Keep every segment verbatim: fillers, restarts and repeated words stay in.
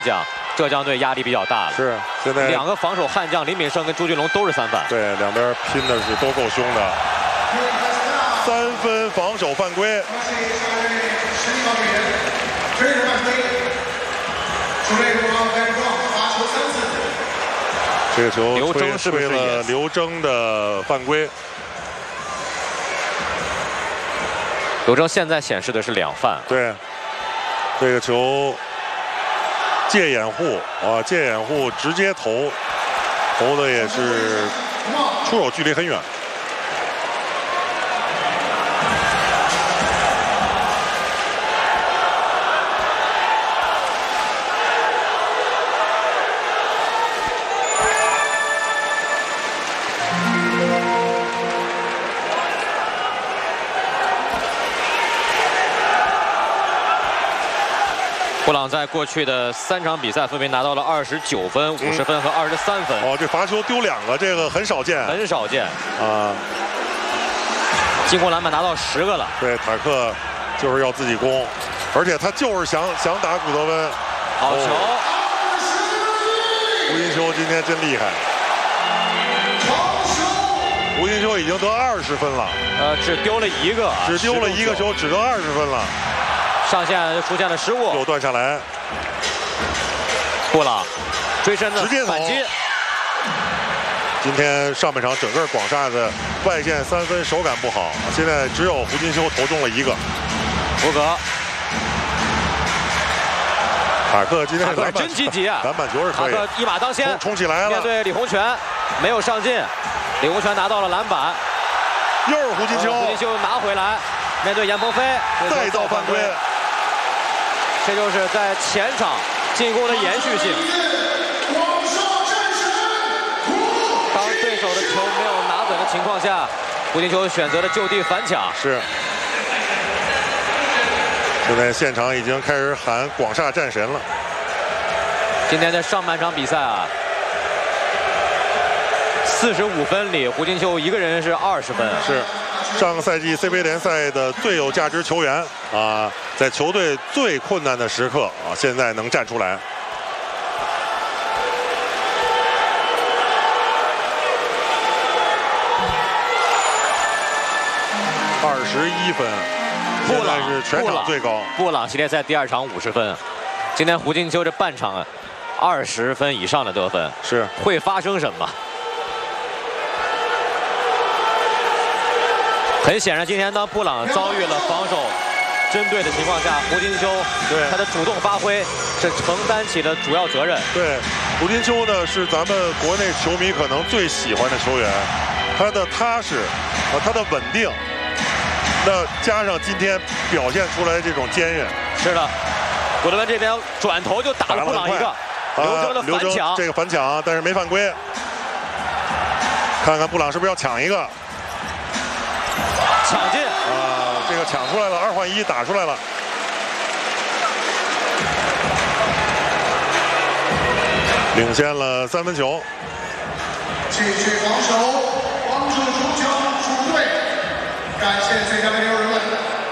讲，浙江队压力比较大了。 是，现在两个防守悍将林炳胜跟朱俊龙都是三犯。 对，两边拼的是都够凶的。三分防守犯规。这个球刘铮是不是了刘铮的犯规？ 刘铮现在显示的是两犯。 对，这个球借掩护啊，借掩护直接投，投的也是出手距离很远。 布朗在过去的三场比赛分别拿到了二十九分、五十分和二十三分。 哦，这罚球丢两个，这个很少见， 很少见啊。 进攻篮板拿到十个了。 对，塔克就是要自己攻，而且他就是想想打古德温。 好球！ 胡金秋今天真厉害。胡金秋已经得二十分了。 呃，只丢了一个， 只丢了一个球，只得二十分了。 上线就出现了失误， 又断下来。 布朗追身的直接反击。 今天上半场整个广厦的外线三分手感不好，现在只有胡金秋投中了一个。 福格， 塔克今天塔克真积极啊！ 篮板球是可以。 塔克一马当先， 冲, 冲起来了。 面对李洪权，没有上进，李洪权拿到了篮板。 又是胡金秋， 胡金秋拿回来，面对严鹏飞， 再造犯规。 这就是在前场进攻的延续性。当对手的球没有拿稳的情况下，胡金秋选择了就地反抢。 是。现在现场已经开始喊广厦战神了。 今天的上半场比赛啊，四十五分里，胡金秋一个人是二十分。 是。上个赛季 C B A 联赛的最有价值球员啊，在球队最困难的时刻啊，现在能站出来。二十一分， 布朗是全场最高。 布朗系列赛第二场五十分，今天胡金秋这半场二十分以上的得分， 是会发生什么？很显然，今天当布朗遭遇了防守针对的情况下，胡金秋对他的主动发挥是承担起了主要责任。 对，胡金秋呢是咱们国内球迷可能最喜欢的球员，他的踏实啊，他的稳定，那加上今天表现出来这种坚韧。 是的，古德温这边转头就打了布朗一个，刘铮的反抢， 这个反抢，但是没犯规。看看布朗是不是要抢一个？ 抢进啊！这个抢出来了，二换一打出来了。领先了三分球。 继续防守，帮助主球主队。感谢最佳的六人们。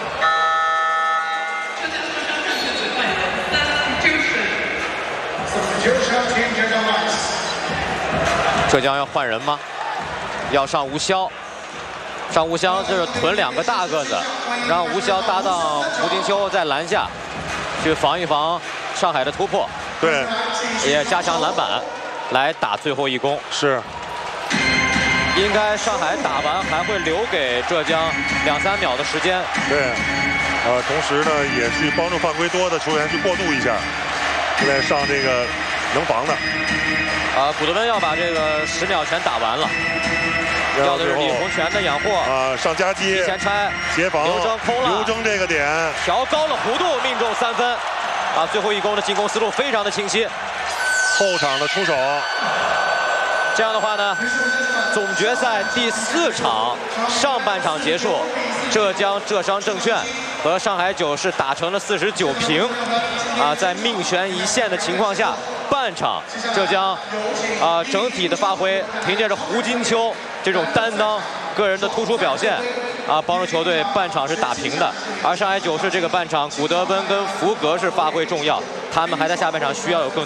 浙江要换人吗？要上吴骁。上吴骁就是囤两个大个子，让吴骁搭档胡金秋在篮下去防一防上海的突破， 对， 也加强篮板，来打最后一攻。 是， 应该上海打完还会留给浙江两三秒的时间。 对，呃，同时呢也去帮助犯规多的球员去过渡一下，现在上这个能防的。 啊，古德温要把这个十秒全打完了。要的是李洪权的养护啊，上夹击， 提前拆协防， 刘铮空了， 刘铮这个点调高了弧度，命中三分，啊，最后一攻的进攻思路非常的清晰。 后场的出手， 这样的话呢，总决赛第四场上半场结束，浙江浙商证券和上海九是打成了四十九平，啊，在命悬一线的情况下，半场浙江啊整体的发挥，凭借着胡金秋这种担当、个人的突出表现，啊，帮助球队半场是打平的。而上海九是这个半场，古德温跟福格是发挥重要，他们还在下半场需要有更。